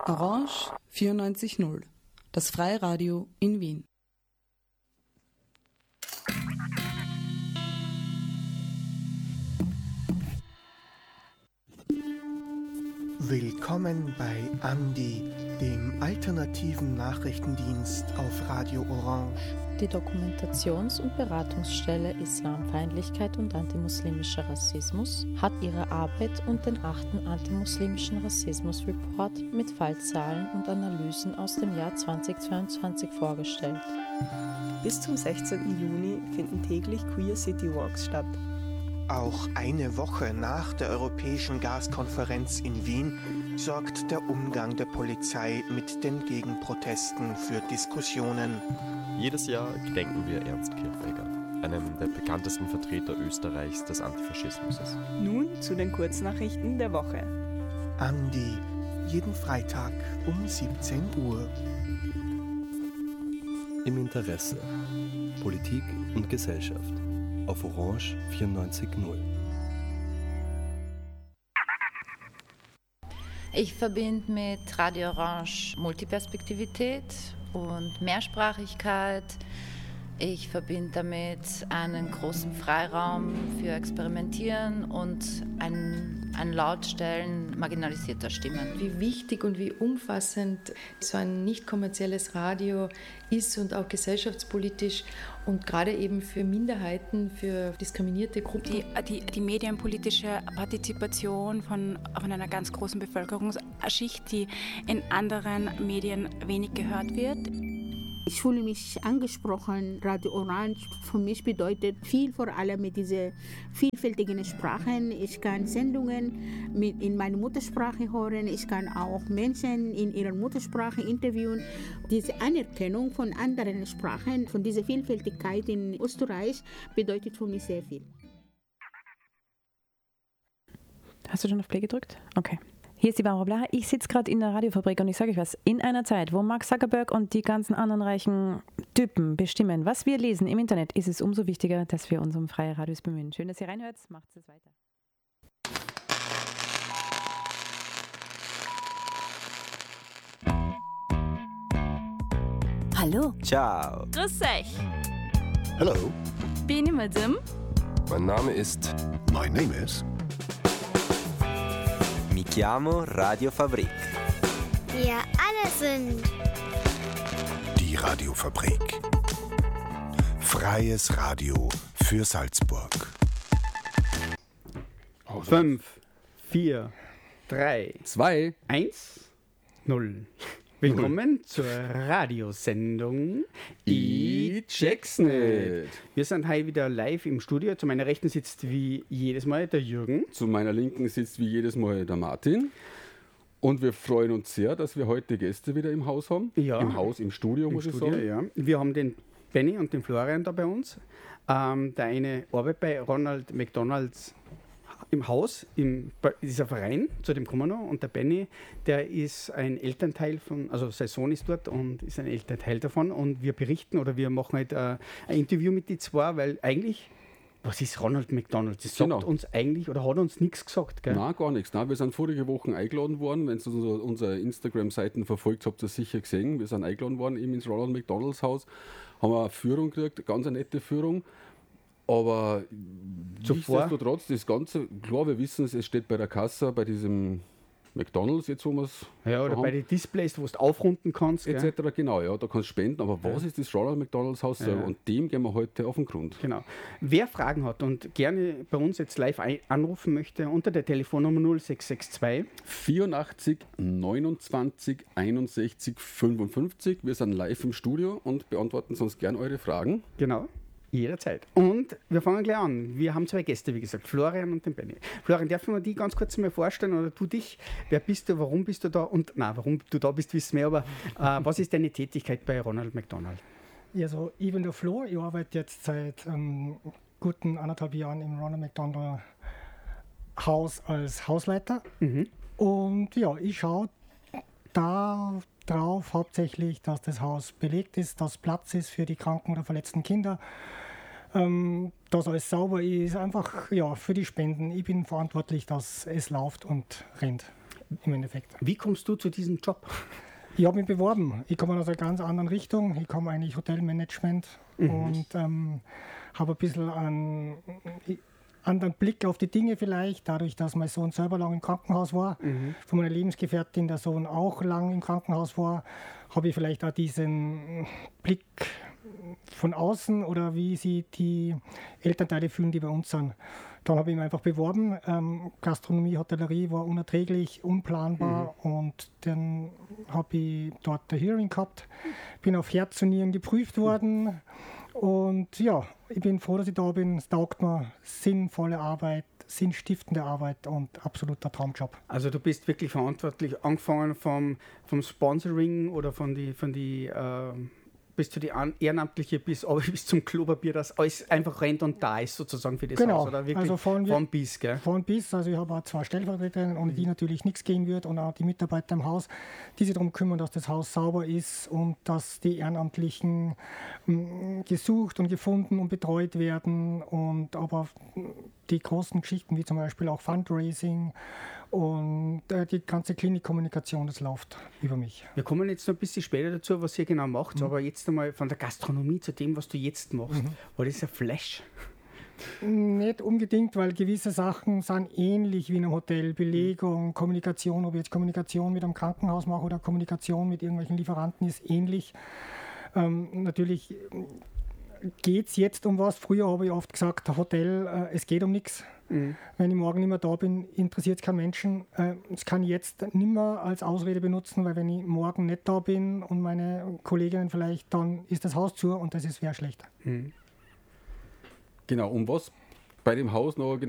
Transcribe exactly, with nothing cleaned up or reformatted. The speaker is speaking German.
Orange vierundneunzig Komma null, das Freiradio in Wien. Willkommen bei Andi, dem alternativen Nachrichtendienst auf Radio Orange. Die Dokumentations- und Beratungsstelle Islamfeindlichkeit und antimuslimischer Rassismus hat ihre Arbeit und den achten antimuslimischen Rassismus-Report mit Fallzahlen und Analysen aus dem Jahr zweitausendzweiundzwanzig vorgestellt. Bis zum sechzehnten Juni finden täglich Queer City Walks statt. Auch eine Woche nach der Europäischen Gaskonferenz in Wien sorgt der Umgang der Polizei mit den Gegenprotesten für Diskussionen. Jedes Jahr gedenken wir Ernst Kirchberger, einem der bekanntesten Vertreter Österreichs des Antifaschismus. Nun zu den Kurznachrichten der Woche. Andi, jeden Freitag um siebzehn Uhr. Im Interesse. Politik und Gesellschaft. Auf Orange vierundneunzig Komma null. Ich verbinde mit Radio Orange Multiperspektivität und Mehrsprachigkeit. Ich verbinde damit einen großen Freiraum für Experimentieren und ein, ein Lautstellen marginalisierter Stimmen. Wie wichtig und wie umfassend so ein nicht kommerzielles Radio ist und auch gesellschaftspolitisch und gerade eben für Minderheiten, für diskriminierte Gruppen. Die, die, die medienpolitische Partizipation von, von einer ganz großen Bevölkerungsschicht, die in anderen Medien wenig gehört wird. Ich fühle mich angesprochen. Radio Orange für mich bedeutet viel, vor allem mit diesen vielfältigen Sprachen. Ich kann Sendungen mit in meiner Muttersprache hören. Ich kann auch Menschen in ihrer Muttersprache interviewen. Diese Anerkennung von anderen Sprachen, von dieser Vielfältigkeit in Österreich, bedeutet für mich sehr viel. Hast du schon auf Play gedrückt? Okay. Hier ist die Barbara Blaha. Ich sitze gerade in der Radiofabrik und ich sage euch was, in einer Zeit, wo Mark Zuckerberg und die ganzen anderen reichen Typen bestimmen, was wir lesen im Internet, ist es umso wichtiger, dass wir uns um freie Radios bemühen. Schön, dass ihr reinhört, macht es weiter. Hallo. Ciao. Grüß euch. Hello. Bin ich Madame? Mein Name ist... My name is... Mi chiamo Radio Fabrik. Wir alle sind Die Radiofabrik. Freies Radio für Salzburg. Fünf, vier, drei, zwei, eins, null. Willkommen zur Radiosendung Ich check's nicht. Wir sind heute wieder live im Studio. Zu meiner Rechten sitzt wie jedes Mal der Jürgen. Zu meiner Linken sitzt wie jedes Mal der Martin. Und wir freuen uns sehr, dass wir heute Gäste wieder im Haus haben. Ja. Im Haus, im Studio, Im muss Studio, ich sagen. Ja. Wir haben den Benny und den Florian da bei uns. Ähm, der eine arbeitet bei Ronald McDonalds im Haus, im, dieser Verein, zu dem kommen wir noch. Und der Benny, der ist ein Elternteil von, also sein Sohn ist dort und ist ein Elternteil davon. Und wir berichten oder wir machen halt äh, ein Interview mit die zwei, weil eigentlich, was ist Ronald McDonald? Das sagt Genau. uns eigentlich oder hat uns nichts gesagt, gell? Nein, gar nichts. Nein, wir sind vorige Woche eingeladen worden. Wenn ihr unsere, unsere Instagram-Seiten verfolgt, habt ihr das sicher gesehen. Wir sind eingeladen worden eben ins Ronald McDonalds Haus, haben eine Führung gekriegt, eine ganz nette Führung. Aber nichtsdestotrotz, das Ganze, klar, wir wissen es, es steht bei der Kasse, bei diesem McDonalds, jetzt wo wir es Ja, oder bei den Displays, wo du aufrunden kannst. et cetera. Genau, ja, da kannst du spenden. Aber was Ja. ist das Ronald McDonalds Haus selber? Ja. Und dem gehen wir heute auf den Grund. Genau. Wer Fragen hat und gerne bei uns jetzt live ein- anrufen möchte, unter der Telefonnummer null sechs sechs zwei vierundachtzig, neunundzwanzig, einundsechzig, fünfundfünfzig. Wir sind live im Studio und beantworten sonst gern eure Fragen. Genau. Jederzeit. Und wir fangen gleich an. Wir haben zwei Gäste, wie gesagt, Florian und den Benny. Florian, darf ich mir die ganz kurz mal vorstellen oder du dich? Wer bist du, warum bist du da? Und na, warum du da bist, wissen wir, aber äh, was ist deine Tätigkeit bei Ronald McDonald? Ja, so ich bin der Flo. Ich arbeite jetzt seit ähm, guten anderthalb Jahren im Ronald McDonald Haus als Hausleiter. Mhm. Und ja, ich schaue da drauf hauptsächlich, dass das Haus belegt ist, dass Platz ist für die kranken oder verletzten Kinder, ähm, dass alles sauber ist, einfach ja, für die Spenden. Ich bin verantwortlich, dass es läuft und rennt. im Endeffekt. Wie kommst du zu diesem Job? Ich habe mich beworben. Ich komme aus einer ganz anderen Richtung. Ich komme eigentlich Hotelmanagement mhm. und ähm, habe ein bisschen einen anderen Blick auf die Dinge vielleicht, dadurch, dass mein Sohn selber lang im Krankenhaus war, mhm. von meiner Lebensgefährtin der Sohn auch lang im Krankenhaus war, habe ich vielleicht auch diesen Blick von außen oder wie sie die Elternteile fühlen, die bei uns sind. Dann habe ich mich einfach beworben. Ähm, Gastronomie, Hotellerie war unerträglich, unplanbar mhm. und dann habe ich dort ein Hearing gehabt, bin auf Herz und Nieren geprüft worden mhm. und ja, ich bin froh, dass ich da bin. Es taugt mir, sinnvolle Arbeit, sinnstiftende Arbeit und absoluter Traumjob. Also du bist wirklich verantwortlich, angefangen vom, vom Sponsoring oder von die, von die äh bis zu die Ehrenamtliche, bis, bis zum Klopapier, dass alles einfach rennt und da ist sozusagen für das genau. Haus. Oder wirklich also von, von bis, gell? Von bis, also ich habe auch zwei Stellvertreterinnen, ohne mhm. die natürlich nichts gehen wird und auch die Mitarbeiter im Haus, die sich darum kümmern, dass das Haus sauber ist und dass die Ehrenamtlichen mh, gesucht und gefunden und betreut werden und aber die großen Geschichten, wie zum Beispiel auch Fundraising und äh, die ganze Klinikkommunikation, das läuft über mich. Wir kommen jetzt noch ein bisschen später dazu, was ihr genau macht, mhm. aber jetzt einmal von der Gastronomie zu dem, was du jetzt machst. Mhm. War das ein Flash? Nicht unbedingt, weil gewisse Sachen sind ähnlich wie in einem Hotel. Belegung, Kommunikation, ob ich jetzt Kommunikation mit einem Krankenhaus mache oder Kommunikation mit irgendwelchen Lieferanten, ist ähnlich. Ähm, natürlich geht es jetzt um was. Früher habe ich oft gesagt, Hotel, äh, es geht um nichts. Mhm. Wenn ich morgen nicht mehr da bin, interessiert es keinen Menschen. Äh, das kann ich jetzt nicht mehr als Ausrede benutzen, weil wenn ich morgen nicht da bin und meine Kolleginnen vielleicht, dann ist das Haus zu und das ist sehr schlecht. Mhm. Genau, um was bei dem Haus noch